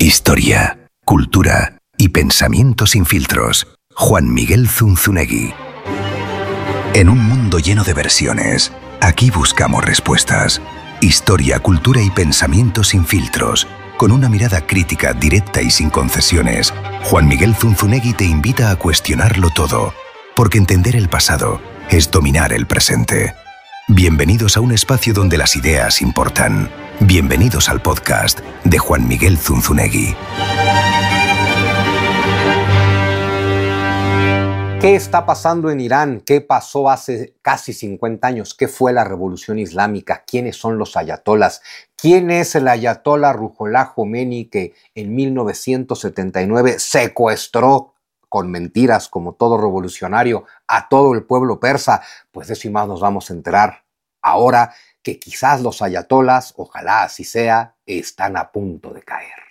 Historia, cultura y pensamiento sin filtros. Juan Miguel Zunzunegui. En un mundo lleno de versiones, aquí buscamos respuestas. Historia, cultura y pensamiento sin filtros. Con una mirada crítica, directa y sin concesiones, Juan Miguel Zunzunegui te invita a cuestionarlo todo, porque entender el pasado es dominar el presente. Bienvenidos a un espacio donde las ideas importan. Bienvenidos al podcast de Juan Miguel Zunzunegui. ¿Qué está pasando en Irán? ¿Qué pasó hace casi 50 años? ¿Qué fue la revolución islámica? ¿Quiénes son los ayatolas? ¿Quién es el ayatolá Ruhollah Jomeini que en 1979 secuestró con mentiras, como todo revolucionario, a todo el pueblo persa? Pues de eso y más nos vamos a enterar ahora, que quizás los ayatolas, ojalá así sea, están a punto de caer.